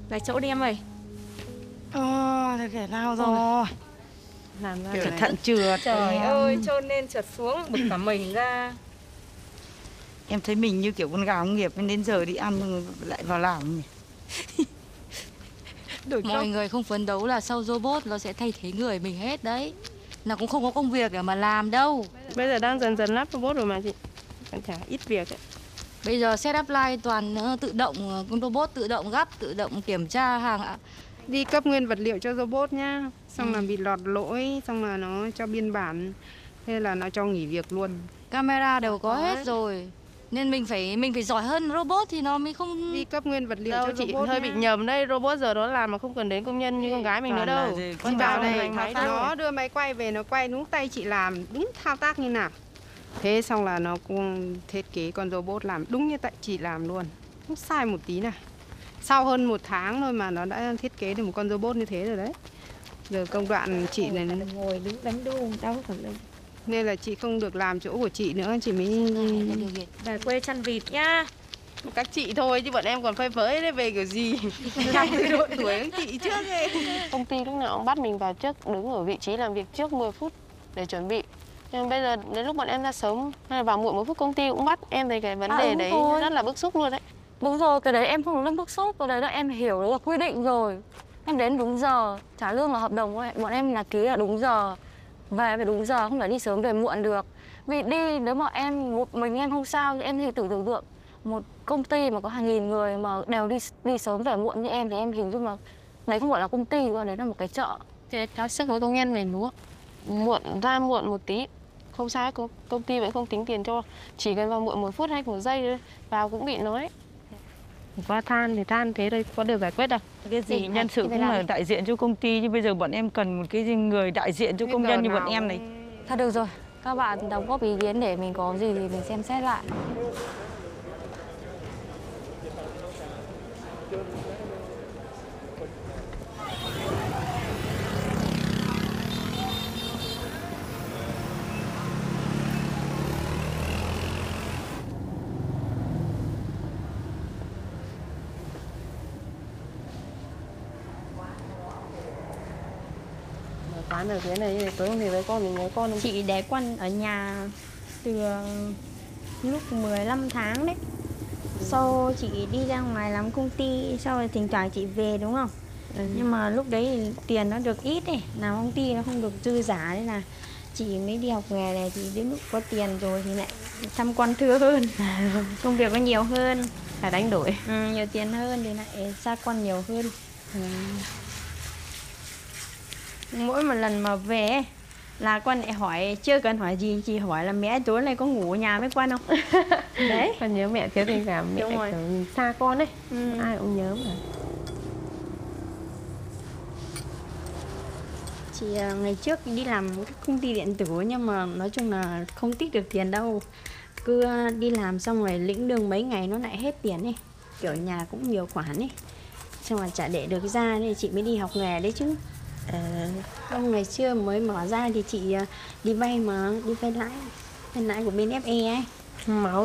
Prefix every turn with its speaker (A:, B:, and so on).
A: Lại chỗ đi em ơi.
B: Thế thể nào rồi?
A: Làm ra
B: Cẩn thận trượt.
A: Trời ơi, trôn lên trượt xuống, bực cả mình ra.
B: Em thấy mình như kiểu con gà công nghiệp, đến giờ đi ăn lại vào làm nhỉ.
C: Mọi người không phấn đấu là sau robot nó sẽ thay thế người mình hết đấy. Là cũng không có công việc để mà làm đâu.
D: Bây giờ đang dần dần lắp robot rồi mà chị. Còn chả ít việc ấy.
C: Bây giờ setup line toàn tự động, con robot tự động gắp, tự động kiểm tra hàng ạ.
D: Đi cấp nguyên vật liệu cho robot nhá. Xong là bị lọt lỗi, xong là nó cho biên bản. Thế là nó cho nghỉ việc luôn.
C: Camera đều có hết rồi. Nên mình phải giỏi hơn robot thì nó mới không
D: Đi cấp nguyên vật liệu
E: đâu,
D: cho
E: chị
D: robot
E: hơi
D: nhá.
E: bị nhầm đây, robot giờ nó làm mà không cần đến công nhân như con gái mình nữa đâu.
D: Chị bảo này, nó đưa máy quay về, nó quay đúng tay chị làm, đúng thao tác như nào. Thế xong là nó cũng thiết kế con robot làm đúng như tại chị làm luôn. Không sai một tí nào. Sau hơn 1 tháng thôi mà nó đã thiết kế được một con robot như thế rồi đấy. Giờ công đoạn chị này
A: Ngồi đứng đánh đu, đau cả lưng.
D: nên là chị không được làm chỗ của chị nữa, chị mới
A: Về quê chăn vịt nhá.
E: Các chị thôi chứ bọn em còn phơi phới đấy, về kiểu gì.
D: làm cái độ tuổi của chị trước ấy.
E: Công ty lúc nào cũng bắt mình vào trước, đứng ở vị trí làm việc trước 10 phút để chuẩn bị. Nhưng bây giờ đến lúc bọn em ra sớm hay là vào muộn 1 phút công ty cũng bắt. Em thấy cái vấn đề đấy rất là bức xúc luôn đấy.
C: đúng rồi, cái đấy em không có bức xúc, cái đấy là em hiểu là quy định rồi. Em đến đúng giờ, trả lương là hợp đồng của bọn em là ký là đúng giờ. Về phải đúng giờ, không phải đi sớm về muộn được. Vì đi nếu mà một mình em không sao, em thì tưởng tượng một công ty mà có hàng nghìn người mà đều đi sớm về muộn như em thì em hình dung là đấy không phải là công ty nữa, đấy là một cái chợ.
E: Thế theo sức của công nhân này đúng không? Muộn một tí không sao, công ty vẫn không tính tiền cho. Chỉ cần vào muộn 1 phút hay 1 giây thôi, vào cũng bị nói.
D: Qua than thì than thế đây có được giải quyết đâu.
B: Cái gì nhân sự cũng là đại diện cho công ty, chứ bây giờ bọn em cần một cái người đại diện cho công nhân như bọn em này.
C: Thôi được rồi, các bạn đóng góp ý kiến để mình có gì thì mình xem xét lại.
E: Quán ở thế này tối hôm thì với con mình với con không?
A: Chị để con ở nhà từ lúc 15 tháng đấy. Sau chị đi ra ngoài làm công ty, sau rồi thỉnh thoảng chị về đúng không? Nhưng mà lúc đấy thì tiền nó được ít ấy, làm công ty nó không được dư giả, nên là chị mới đi học nghề này. Thì đến lúc có tiền rồi thì lại thăm con thưa hơn. Công việc nó nhiều hơn,
E: Phải đánh đổi.
A: nhiều tiền hơn thì lại xa con nhiều hơn. Mỗi một lần mà về ấy, là con lại hỏi, chưa cần hỏi gì, chị hỏi là mẹ tối nay có ngủ ở nhà với con không? Đấy.
E: Con nhớ mẹ thiếu tình cảm, mẹ kiểu xa con ấy. Ai cũng nhớ mà.
A: Chị ngày trước đi làm các công ty điện tử nhưng mà nói chung là không tích được tiền đâu. Cứ đi làm xong rồi lĩnh lương mấy ngày nó lại hết tiền ấy. Kiểu nhà cũng nhiều khoản ấy. Xong rồi chả để được ra nên chị mới đi học nghề đấy chứ. Ông ngày xưa mới mở ra thì chị đi vay mà, đi vay lãi của bên FE ấy.
E: Máu